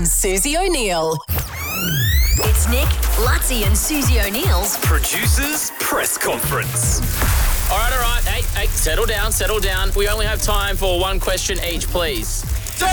and Susie O'Neill. It's Nick, Lutzi and Susie O'Neill's Producers Press Conference. All right. Hey, settle down. We only have time for one question each, please. The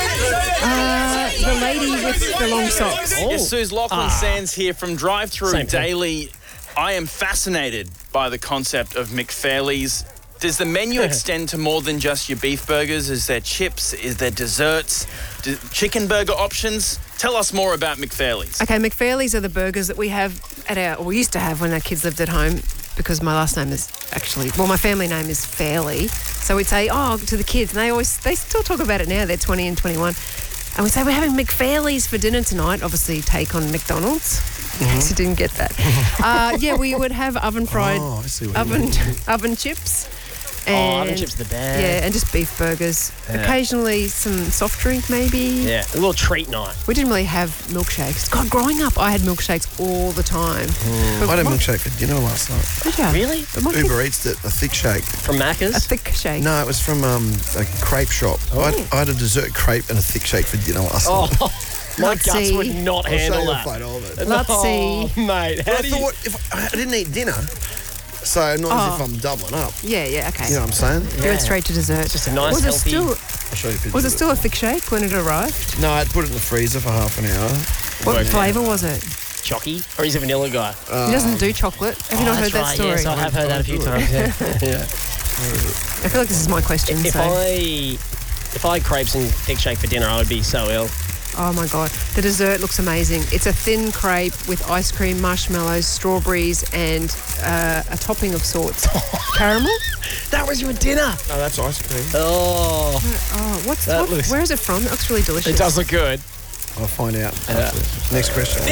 lady with the long socks. Yes, Suze, Lachlan Sands here from Drive Through Daily. I am fascinated by the concept of McFairley's. Does the menu extend to more than just your beef burgers? Is there chips? Is there desserts? Chicken burger options? Tell us more about McFairley's. Okay, McFairley's are the burgers that we have we used to have when our kids lived at home, because my last name is my family name is Fairley. So we'd say, to the kids, and they still talk about it now. They're 20 and 21. And we'd say, we're having McFairley's for dinner tonight. Obviously, take on McDonald's. In case you didn't get that. We would have oven-fried oven chips. Oven chips are the best. Yeah, and just beef burgers. Yeah. Occasionally some soft drink, maybe. Yeah, a little treat night. We didn't really have milkshakes. God, growing up, I had milkshakes all the time. I had a milkshake for dinner last night. Did you? Really? Uber Eats it, a thick shake. From Macca's? A thick shake? No, it was from a crepe shop. I had a dessert crepe and a thick shake for dinner last night. My guts would not handle that. Let's see. Oh, mate. I thought if I didn't eat dinner, so not as if I'm doubling up. Yeah, okay. You know what I'm saying? You went straight to dessert. Just a nice, healthy... I'll show you pictures. Was it still a thick shake when it arrived? No, I'd put it in the freezer for half an hour. What flavour was it? Chocky? Or he's a vanilla guy? He doesn't do chocolate. Have you not heard that story? Yes, I have heard that a few times, yeah. I feel like this is my question. If I had crepes and thick shake for dinner, I would be so ill. Oh, my God. The dessert looks amazing. It's a thin crepe with ice cream, marshmallows, strawberries, and a topping of sorts. Caramel? That was your dinner. Oh, that's ice cream. Oh. Where is it from? It looks really delicious. It does look good. I'll find out. Next question.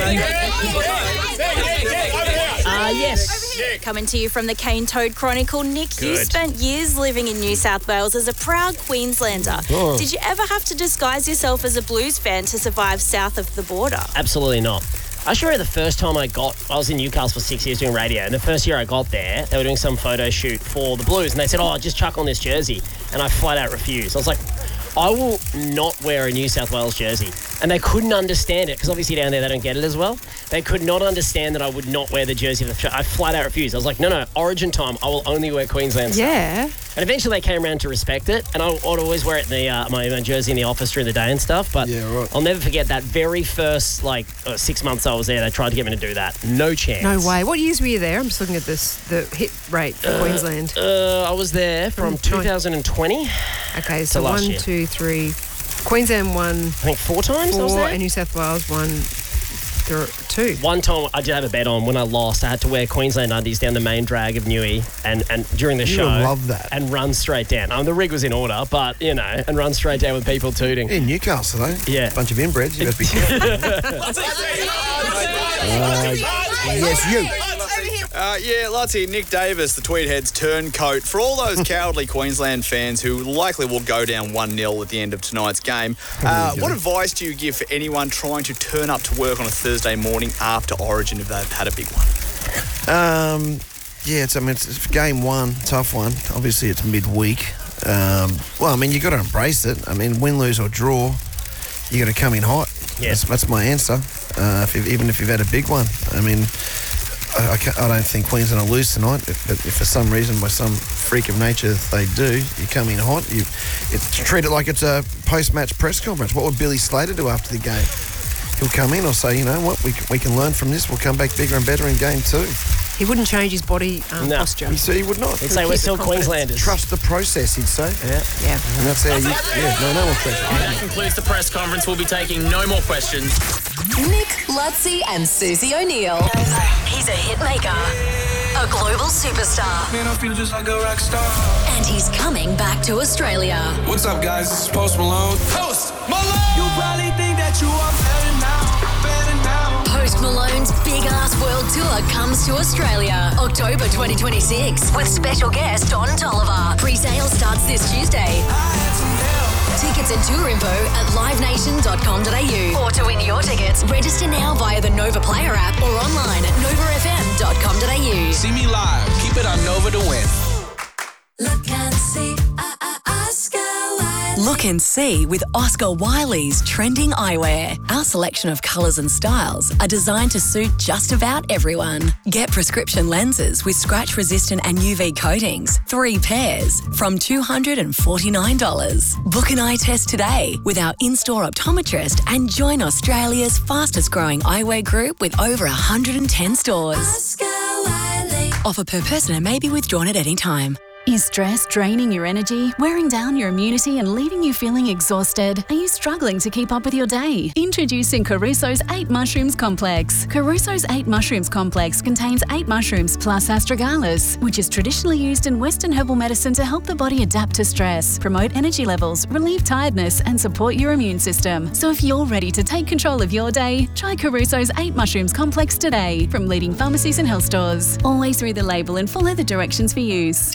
Yes. Coming to you from the Cane Toad Chronicle, Nick, you spent years living in New South Wales as a proud Queenslander. Oh. Did you ever have to disguise yourself as a Blues fan to survive south of the border? Absolutely not. I sure the first time I was in Newcastle for 6 years doing radio, and the first year I got there, they were doing some photo shoot for the Blues, and they said, just chuck on this jersey. And I flat out refused. I was like, I will not wear a New South Wales jersey. And they couldn't understand it, because obviously down there they don't get it as well. They could not understand that I would not wear the jersey. I flat out refused. I was like, no, Origin time, I will only wear Queensland stuff. Yeah. And eventually they came around to respect it, and I'd always wear it in my jersey in the office during the day and stuff. But I'll never forget that very first 6 months I was there, they tried to get me to do that. No chance. No way. What years were you there? I'm just looking at the hit rate for Queensland. I was there from 2020. Okay, so 1, 2, 3. Queensland won. I think 4 times. 4, and New South Wales won 2. One time I did have a bet on. When I lost, I had to wear Queensland undies down the main drag of Newey and during the show. I love that. And run straight down. The rig was in order, but, and run straight down with people tooting. In Newcastle, though. Yeah. Bunch of inbreds. You got to be careful. Yes, you. Lutzi, Nick Davis, the Tweedheads turncoat. For all those cowardly Queensland fans who likely will go down 1-0 at the end of tonight's game, what advice do you give for anyone trying to turn up to work on a Thursday morning after Origin if they've had a big one? It's game one, tough one. Obviously, it's midweek. You got to embrace it. Win, lose or draw, you got to come in hot. Yeah. That's my answer. Even if you've had a big one. I don't think Queensland will lose tonight, but if for some reason, by some freak of nature, they do, you come in hot. Treat it like it's a post-match press conference. What would Billy Slater do after the game? He'll come in or say, you know what, we can learn from this. We'll come back bigger and better in game 2. He wouldn't change his body posture. He would not. He'd say we're still Queenslanders. Trust the process, he'd say. Yeah. And that's how no more questions. That concludes the press conference. We'll be taking no more questions. Nick, Lutzi and Susie O'Neill. He's a hit maker, a global superstar. Man, I feel just like a rock star. And he's coming back to Australia. What's up, guys? This is Post Malone. Post Malone! You probably think that you are better now. Post Malone's Big Ass World Tour comes to Australia, October 2026, with special guest Don Tolliver. Pre-sale starts this Tuesday. Tickets and tour info at livenation.com.au. Or to win your tickets, register now via the Nova Player app or online at novafm.com.au. See me live. Keep it on Nova to win. Look and see, Oscar Wilde. Look and see with Oscar Wiley's trending eyewear. Our selection of colours and styles are designed to suit just about everyone. Get prescription lenses with scratch-resistant and UV coatings, 3 pairs, from $249. Book an eye test today with our in-store optometrist and join Australia's fastest-growing eyewear group with over 110 stores. Oscar Wiley. Offer per person and may be withdrawn at any time. Is stress draining your energy, wearing down your immunity and leaving you feeling exhausted? Are you struggling to keep up with your day? Introducing Caruso's 8 Mushrooms Complex. Caruso's 8 Mushrooms Complex contains 8 mushrooms plus astragalus, which is traditionally used in Western herbal medicine to help the body adapt to stress, promote energy levels, relieve tiredness and support your immune system. So if you're ready to take control of your day, try Caruso's 8 Mushrooms Complex today from leading pharmacies and health stores. Always read the label and follow the directions for use.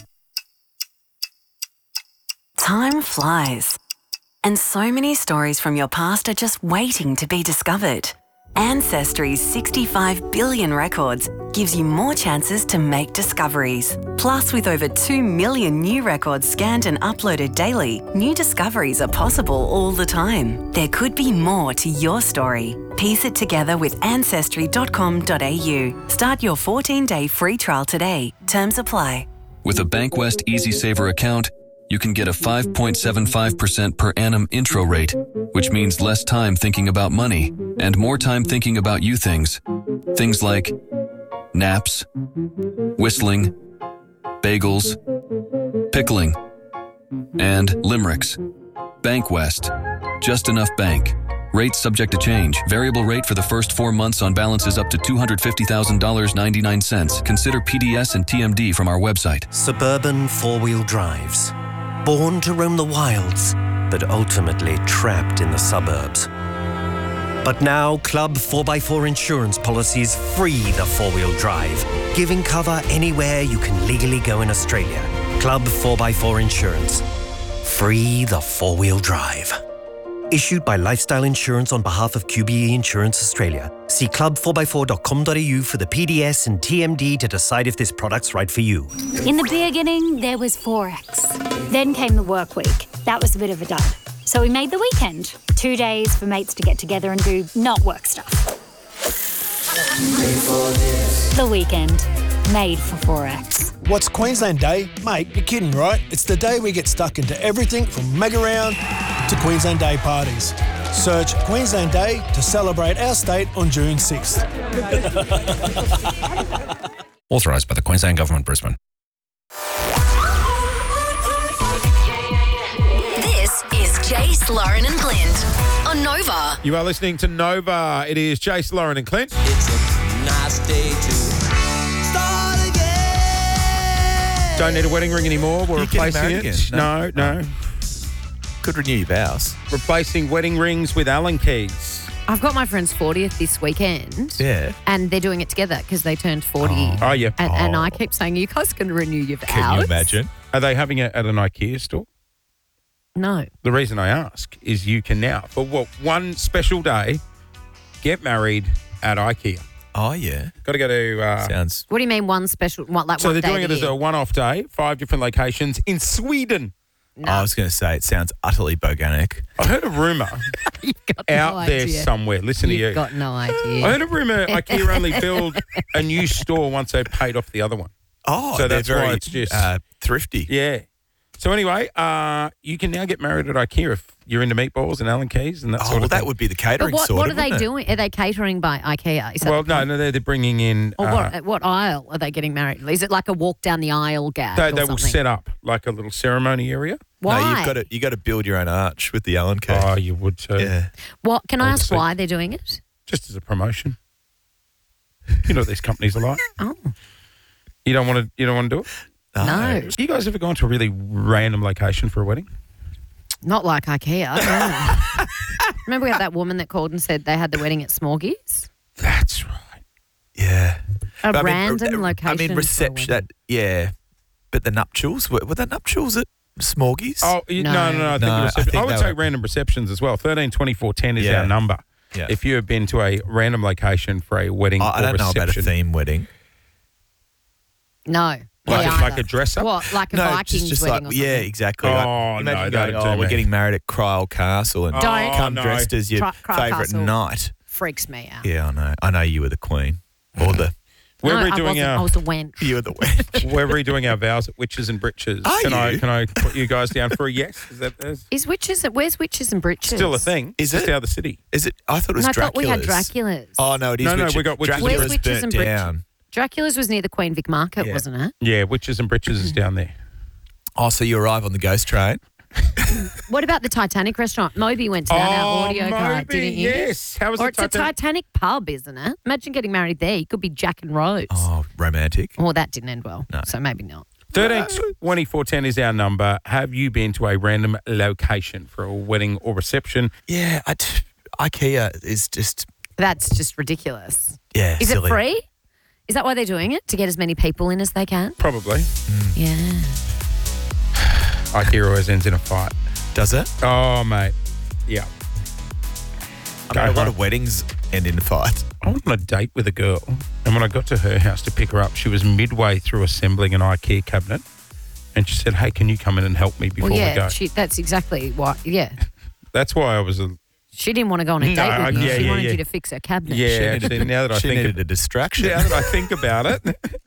Time flies, and so many stories from your past are just waiting to be discovered. Ancestry's 65 billion records gives you more chances to make discoveries. Plus, with over 2 million new records scanned and uploaded daily, new discoveries are possible all the time. There could be more to your story. Piece it together with Ancestry.com.au. Start your 14-day free trial today. Terms apply. With a Bankwest Easy Saver account, you can get a 5.75% per annum intro rate, which means less time thinking about money and more time thinking about you things. Things like naps, whistling, bagels, pickling, and limericks. Bankwest. Just enough bank. Rates subject to change. Variable rate for the first 4 months on balances up to $250,000.99. Consider PDS and TMD from our website. Suburban four-wheel drives. Born to roam the wilds, but ultimately trapped in the suburbs. But now, Club 4x4 insurance policies free the four-wheel drive, giving cover anywhere you can legally go in Australia. Club 4x4 Insurance. Free the four-wheel drive. Issued by Lifestyle Insurance on behalf of QBE Insurance Australia. See club4x4.com.au for the PDS and TMD to decide if this product's right for you. In the beginning, there was Forex. Then came the work week. That was a bit of a dud. So we made the weekend. 2 days for mates to get together and do not work stuff. The weekend. Made for Forex. What's Queensland Day? Mate, you're kidding, right? It's the day we get stuck into everything from Mega Round to Queensland Day parties. Search Queensland Day to celebrate our state on June 6th. Authorised by the Queensland Government, Brisbane. This is Jace, Lauren and Clint on Nova. You are listening to Nova. It is Jace, Lauren and Clint. It's a nice day to start again. Don't need a wedding ring anymore. We're replacing it. Again? No. Could renew your vows. Replacing wedding rings with Allen keys. I've got my friend's 40th this weekend. Yeah. And they're doing it together because they turned 40. Oh, yeah. And I keep saying, you guys can renew your vows. Can you imagine? Are they having it at an IKEA store? No. The reason I ask is you can now, for one special day, get married at IKEA. Oh, yeah. Got to go to... Sounds... What do you mean one special... So they're doing it as a one-off day, 5 different locations in Sweden. No. I was going to say, it sounds utterly boganic. I heard a rumour out there somewhere. Listen to you. You've got no idea. I heard a rumour IKEA only built a new store once they paid off the other one. Oh, so that's why very it's just thrifty. Yeah. So anyway, you can now get married at IKEA if you're into meatballs and Allen keys and that sort of thing. That would be the catering But what are they doing? Are they catering by IKEA? They're bringing in... Or what aisle are they getting married? Is it like a walk down the aisle gag They will set up like a little ceremony area. Why? No, you got to build your own arch with the Allen key. Oh, you would too. Yeah. What? Can I ask why they're doing it? Just as a promotion. You know what these companies are like. Oh. You don't want to do it? No. You guys ever gone to a really random location for a wedding? Not like IKEA. No. Remember we had that woman that called and said they had the wedding at Smorgies? That's right. Yeah. Random location. I mean, reception. But the nuptials, were the nuptials at Smorgies? Oh, no. I think I would say random receptions as well. 13 24 10 is our number. Yeah. If you have been to a random location for a wedding or I don't know reception. about a theme wedding. No. Like a dress up? What, like a No, Vikings just wedding like, or something? yeah, exactly. Oh, Imagine no, going, that'd do we're me. getting married at Cryle Castle and Don't. come no. dressed as your Cryle favourite Castle. knight. Freaks me out. Yeah, I know. I know you were the queen. Or the... We're No, redoing I was the wench. You were the wench. We're redoing our vows at Witches and Britches. Are Can you? I put you guys down for a yes? Is that Where's Witches and Britches? still a thing? Is Just it? out of the city. Is it? I thought it was And I Dracula's. thought we had Dracula's. Oh, no, it is No, Witches. we got Witches and Where's Dracula's Witches burnt and Britches? down. Dracula's was near the Queen Vic Market, Yeah. wasn't it? Yeah, Witches and Britches is down there. Oh, so you arrive on the ghost train? What about the Titanic restaurant? Moby went to that our audio card, Moby, didn't you? yes. How was Or the it's a Titanic pub, isn't it? Imagine getting married there. You could be Jack and Rose. Oh, romantic. Well, that didn't end well, No. so maybe not. 13 24 10 is our number. Have you been to a random location for a wedding or reception? Yeah, IKEA is just... That's just ridiculous. Yeah, Is silly. it free? Is that why they're doing it? To get as many people in as they can? Probably. Yeah. IKEA always ends in a fight. Does it? Oh, mate. Yeah. I mean, a lot of weddings end in a fight. I went on a date with a girl, and when I got to her house to pick her up, she was midway through assembling an IKEA cabinet, and she said, "Hey, can you come in and help me before Well, we yeah, go?" that's exactly what, yeah. That's why I was She didn't want to go on a date with you. yeah, she yeah, wanted yeah. you to fix her cabinet. Yeah, actually, now that I She think needed a distraction. now that I think about it,